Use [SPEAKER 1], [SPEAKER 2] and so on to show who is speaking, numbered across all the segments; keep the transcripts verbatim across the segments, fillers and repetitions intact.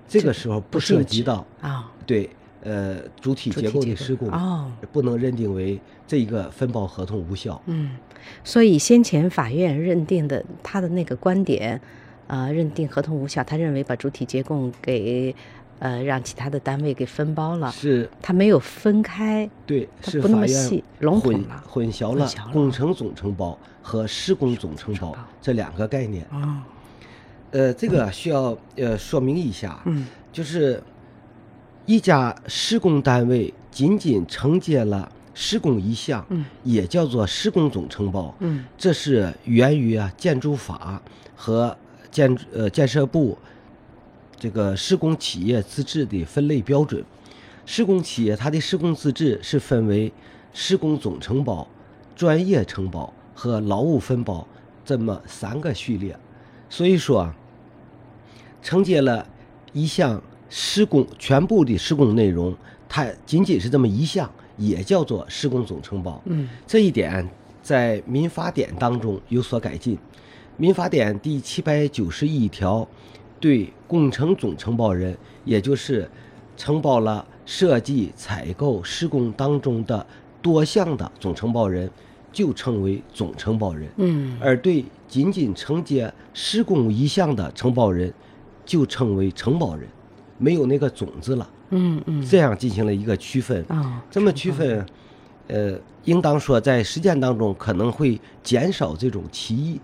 [SPEAKER 1] 这个时候不涉及到
[SPEAKER 2] 啊，
[SPEAKER 1] 对呃主体结构的施工，
[SPEAKER 2] 哦，
[SPEAKER 1] 不能认定为这一个分包合同无效。
[SPEAKER 2] 嗯，所以先前法院认定的他的那个观点，呃，认定合同无效，他认为把主体结构给呃让其他的单位给分包了，
[SPEAKER 1] 是
[SPEAKER 2] 他没有分开，
[SPEAKER 1] 对，
[SPEAKER 2] 他不那
[SPEAKER 1] 是法院
[SPEAKER 2] 么细，笼统
[SPEAKER 1] 混
[SPEAKER 2] 了，
[SPEAKER 1] 混淆了
[SPEAKER 2] 混淆了
[SPEAKER 1] 工程总承包和施工总承包这两个概念。
[SPEAKER 2] 哦，
[SPEAKER 1] 呃，这个需要呃说明一下，
[SPEAKER 2] 嗯，
[SPEAKER 1] 就是一家施工单位仅仅承接了施工一项，
[SPEAKER 2] 嗯，
[SPEAKER 1] 也叫做施工总承包，
[SPEAKER 2] 嗯，
[SPEAKER 1] 这是源于啊建筑法和建呃建设部这个施工企业资质的分类标准。施工企业它的施工资质是分为施工总承包、专业承包和劳务分包这么三个序列。所以说，承接了一项施工全部的施工内容，它仅仅是这么一项，也叫做施工总承包。
[SPEAKER 2] 嗯，
[SPEAKER 1] 这一点在民法典当中有所改进。民法典第七百九十一条对工程总承包人，也就是承包了设计、采购、施工当中的多项的总承包人，就称为总承包人。
[SPEAKER 2] 嗯，
[SPEAKER 1] 而对仅仅承接施工一项的承包人，就称为承包人，没有那个种子了。
[SPEAKER 2] 嗯嗯，
[SPEAKER 1] 这样进行了一个区分。
[SPEAKER 2] 哦，
[SPEAKER 1] 这么区分，呃，应当说在实践当中可能会减少这种歧义。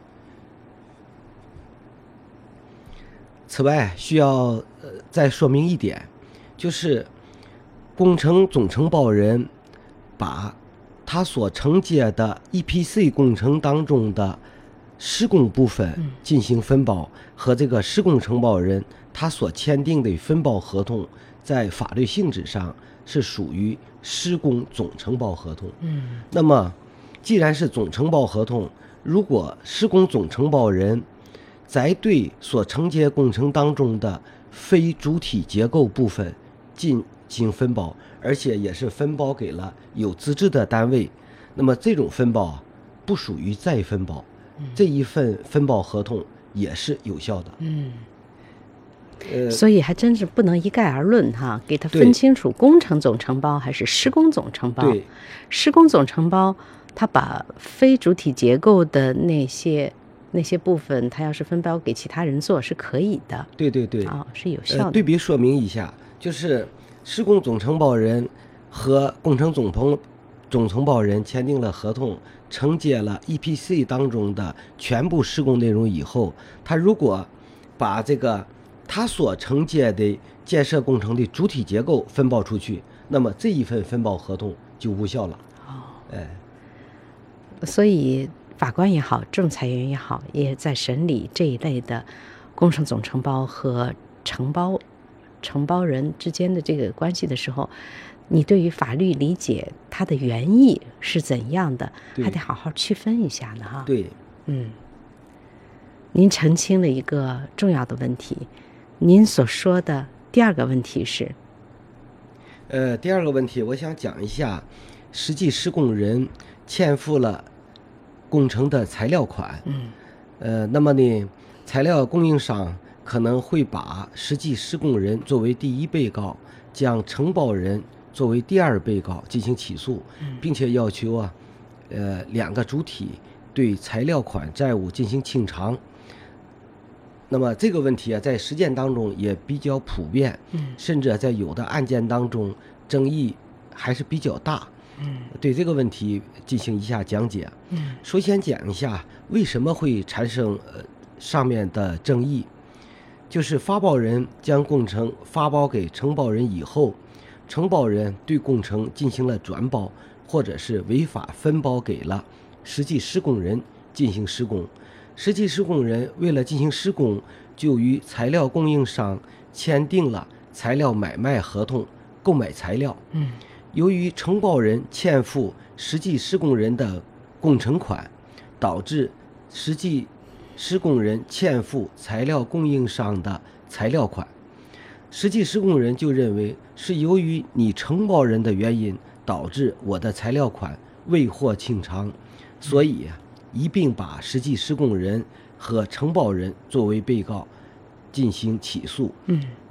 [SPEAKER 1] 此外，需要呃再说明一点，就是工程总承包人把他所承接的 E P C 工程当中的施工部分进行分包，和这个施工承包人他所签订的分包合同，在法律性质上是属于施工总承包合同。
[SPEAKER 2] 嗯，
[SPEAKER 1] 那么既然是总承包合同，如果施工总承包人在对所承接工程当中的非主体结构部分进行分包，而且也是分包给了有资质的单位，那么这种分包啊不属于再分包，这一份分包合同也是有效的。
[SPEAKER 2] 嗯，
[SPEAKER 1] 呃，
[SPEAKER 2] 所以还真是不能一概而论哈，给他
[SPEAKER 1] 对
[SPEAKER 2] 分清楚工程总承包还是施工总承包。
[SPEAKER 1] 对，
[SPEAKER 2] 施工总承包，他把非主体结构的那些那些部分，他要是分包给其他人做是可以的，
[SPEAKER 1] 对对对，
[SPEAKER 2] 啊、是有效
[SPEAKER 1] 呃，
[SPEAKER 2] 的。
[SPEAKER 1] 对比说明一下，就是施工总承包人和工程总承总承包人签订了合同，承接了 E P C 当中的全部施工内容以后，他如果把这个他所承接的建设工程的主体结构分包出去，那么这一份分包合同就无效了。
[SPEAKER 2] 哦，
[SPEAKER 1] 哎，
[SPEAKER 2] 所以法官也好，仲裁员也好，也在审理这一类的工程总承包和承包承包人之间的这个关系的时候，你对于法律理解它的原意是怎样的，
[SPEAKER 1] 对
[SPEAKER 2] 还得好好区分一下呢，哈。
[SPEAKER 1] 对，
[SPEAKER 2] 嗯，您澄清了一个重要的问题，您所说的第二个问题是，
[SPEAKER 1] 呃，第二个问题，我想讲一下，实际施工人欠付了工程的材料款，
[SPEAKER 2] 嗯
[SPEAKER 1] 呃，那么呢，材料供应商可能会把实际施工人作为第一被告，将承包人作为第二被告进行起诉，并且要求啊，呃，两个主体对材料款债务进行清偿。那么这个问题啊，在实践当中也比较普遍，
[SPEAKER 2] 嗯
[SPEAKER 1] 甚至在有的案件当中争议还是比较大。
[SPEAKER 2] 嗯
[SPEAKER 1] 对这个问题进行一下讲解。
[SPEAKER 2] 嗯
[SPEAKER 1] 首先讲一下为什么会产生呃上面的争议，就是发包人将工程发包给承包人以后，承包人对工程进行了转包，或者是违法分包给了实际施工人进行施工。实际施工人为了进行施工，就与材料供应商签订了材料买卖合同，购买材料。
[SPEAKER 2] 嗯
[SPEAKER 1] 由于承包人欠付实际施工人的工程款，导致实际施工人欠付材料供应商的材料款，实际施工人就认为是由于你承包人的原因导致我的材料款未获清偿，所以一并把实际施工人和承包人作为被告进行起诉。
[SPEAKER 2] 嗯